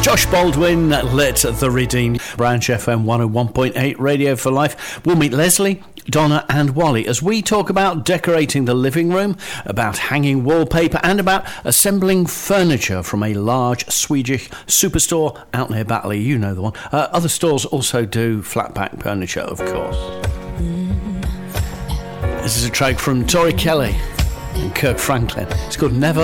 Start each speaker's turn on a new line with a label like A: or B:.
A: Josh Baldwin, Let the Redeemed. Branch FM 101.8 Radio for Life. We'll meet Leslie, Donna and Wally as we talk about decorating the living room, about hanging wallpaper and about assembling furniture from a large Swedish superstore out near Batley. You know the one. Other stores also do flat pack furniture, of course. This is a track from Tori Kelly and Kirk Franklin. It's called Never